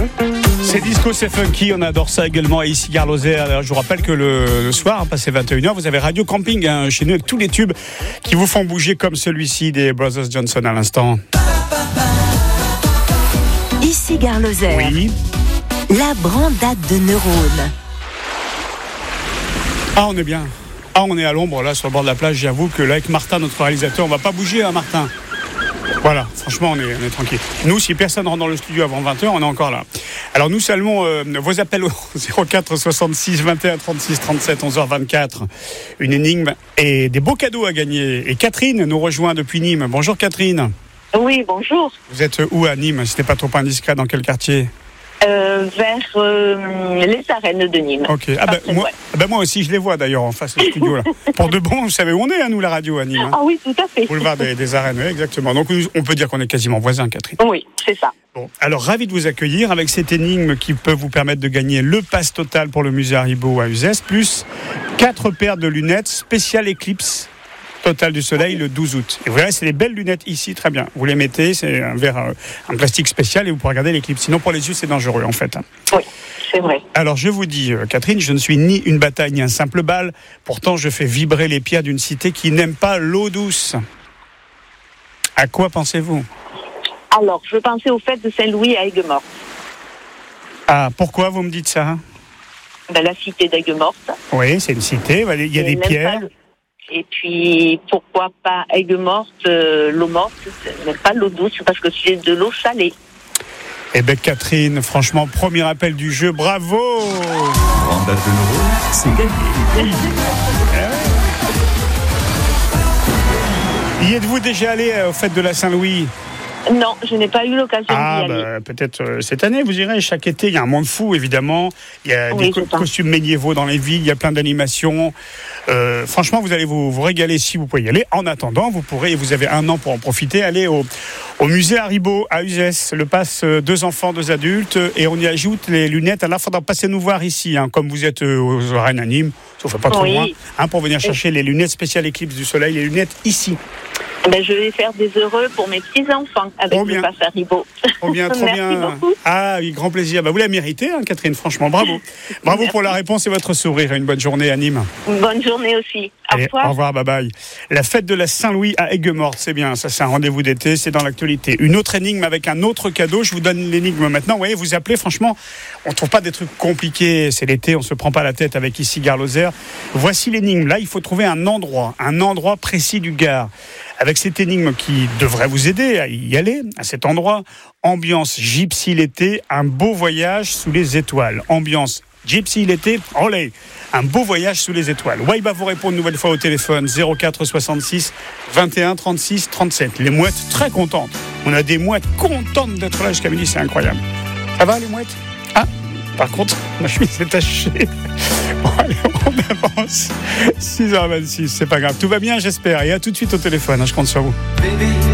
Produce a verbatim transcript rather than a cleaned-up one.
C'est disco, c'est funky, on adore ça également à ici Gare Lozère. Je vous rappelle que le, le soir, hein, passé vingt et une heures, vous avez Radio Camping hein, chez nous avec tous les tubes qui vous font bouger comme celui-ci des Brothers Johnson à l'instant. Ici Gare Lozère, Oui. la brandade de neurones. Ah, on est bien. Ah, on est à l'ombre là sur le bord de la plage. J'avoue que là avec Martin, notre réalisateur, on va pas bouger, hein, Martin. Voilà, franchement, on est, on est tranquille. Nous, si personne rentre dans le studio avant vingt heures, on est encore là. Alors, nous saluons euh, vos appels au zéro quatre soixante-six vingt et un trente-six trente-sept, onze heures vingt-quatre. Une énigme et des beaux cadeaux à gagner. Et Catherine nous rejoint depuis Nîmes. Bonjour Catherine. Oui, bonjour. Vous êtes où à Nîmes? Si ce n'est pas trop indiscret, dans quel quartier? Euh, vers euh, les arènes de Nîmes. Ok. Ah ben, moi, ben moi aussi, je les vois d'ailleurs en face du studio là. Pour de bon, vous savez où on est, hein, nous, la radio à Nîmes. Hein. Ah oui, tout à fait. Boulevard des, des Arènes, oui, exactement. Donc, on peut dire qu'on est quasiment voisins, Catherine. Oui, c'est ça. Bon, alors ravi de vous accueillir avec cette énigme qui peut vous permettre de gagner le pass total pour le musée Haribo à Uzès, plus quatre paires de lunettes spéciales Eclipse Total du Soleil le douze août. Et voilà, c'est les belles lunettes ici, très bien. Vous les mettez, c'est un verre, un plastique spécial et vous pourrez regarder l'éclipse. Sinon, pour les yeux, c'est dangereux en fait. Oui, c'est vrai. Alors je vous dis, Catherine, je ne suis ni une bataille ni un simple bal. Pourtant, je fais vibrer les pierres d'une cité qui n'aime pas l'eau douce. À quoi pensez-vous ? Alors, je pensais au fait de Saint-Louis à Aigues-Mortes. Ah, pourquoi vous me dites ça ? Ben, la cité d'Aigues-Mortes. Oui, c'est une cité, il y a des pierres. Le... Et puis, pourquoi pas Aigues-Mortes, euh, l'eau morte, mais pas l'eau douce, parce que c'est de l'eau salée. Eh bien, Catherine, franchement, premier appel du jeu, bravo ! Brandade de neurones, c'est gagné. Y êtes-vous déjà allé aux fêtes de la Saint-Louis ? Non, je n'ai pas eu l'occasion ah, d'y aller. Bah, peut-être euh, cette année, vous irez. Chaque été, il y a un monde fou, évidemment. Il y a oui, des co- costumes médiévaux dans les villes, il y a plein d'animations. Euh, franchement, vous allez vous, vous régaler si vous pouvez y aller. En attendant, vous pourrez, et vous avez un an pour en profiter, aller au, au musée Haribo à Uzès. Le pass euh, deux enfants, deux adultes. Et on y ajoute les lunettes. Alors, il faudra passer nous voir ici, hein, comme vous êtes euh, aux Arènes à Nîmes, sauf pas trop oui. loin, hein, pour venir chercher les lunettes spéciales Eclipse du Soleil, les lunettes ici. Ben, je vais faire des heureux pour mes petits-enfants avec trop le pass Haribo. Trop bien, trop Merci bien. beaucoup. Ah oui, grand plaisir. Bah, vous la méritez, hein, Catherine, franchement, bravo. Bravo Merci. pour la réponse et votre sourire. Une bonne journée à Nîmes. Bonne journée aussi. Au Allez, revoir. au revoir, bye bye. La fête de la Saint-Louis à Aigues-Mortes, c'est bien, ça c'est un rendez-vous d'été, c'est dans l'actualité. Une autre énigme avec un autre cadeau, je vous donne l'énigme maintenant. Vous voyez, vous appelez, franchement, on ne trouve pas des trucs compliqués, c'est l'été, on ne se prend pas la tête avec ici Gare Lozère. Voici l'énigme, là il faut trouver un endroit, un endroit précis du Gard. Avec cette énigme qui devrait vous aider à y aller, à cet endroit, ambiance gypsy l'été, un beau voyage sous les étoiles. Ambiance gypsy l'été, olé, un beau voyage sous les étoiles. Waiba vous répond une nouvelle fois au téléphone zéro quatre soixante-six vingt et un trente-six trente-sept. Les mouettes très contentes. On a des mouettes contentes d'être là jusqu'à midi, c'est incroyable. Ça va les mouettes ? Ah, par contre, ma chemise est tachée. Bon, allez, on avance. six heures vingt-six, c'est pas grave. Tout va bien, j'espère. Et à tout de suite au téléphone, hein, je compte sur vous.